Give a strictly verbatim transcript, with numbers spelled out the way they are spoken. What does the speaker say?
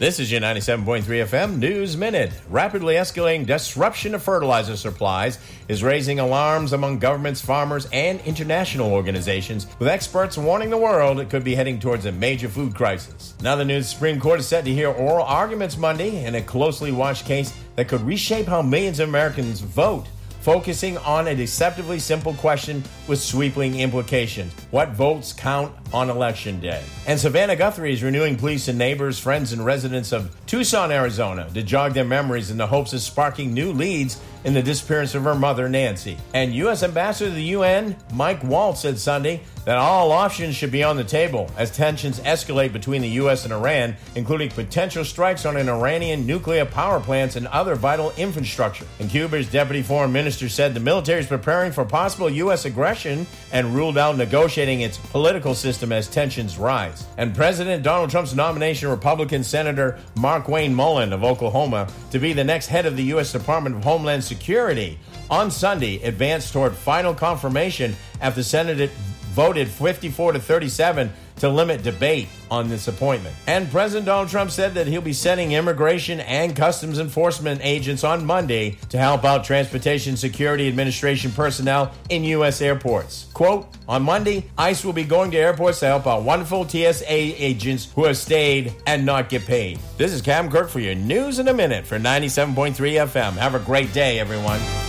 This is your ninety-seven point three F M News Minute. Rapidly escalating disruption of fertilizer supplies is raising alarms among governments, farmers, and international organizations, with experts warning the world it could be heading towards a major food crisis. Now the news, Supreme Court is set to hear oral arguments Monday in a closely watched case that could reshape how millions of Americans vote, focusing on a deceptively simple question with sweeping implications. What votes count on Election Day? And Savannah Guthrie is renewing pleas to neighbors, friends, and residents of Tucson, Arizona to jog their memories in the hopes of sparking new leads in the disappearance of her mother, Nancy. And U S Ambassador to the U N, Mike Waltz, said Sunday that all options should be on the table as tensions escalate between the U S and Iran, including potential strikes on an Iranian nuclear power plants and other vital infrastructure. And Cuba's deputy foreign minister said the military is preparing for possible U S aggression and ruled out negotiating its political system as tensions rise. And President Donald Trump's nomination of Republican Senator Markwayne Mullin of Oklahoma to be the next head of the U S Department of Homeland Security on Sunday advanced toward final confirmation after the Senate voted fifty-four to thirty-seven to limit debate on this appointment. And President Donald Trump said that he'll be sending immigration and customs enforcement agents on Monday to help out Transportation Security Administration personnel in U S airports. Quote, on Monday, ICE will be going to airports to help out wonderful T S A agents who have stayed and not get paid. This is Cam Kirk for your News in a Minute for ninety-seven point three F M. Have a great day, everyone.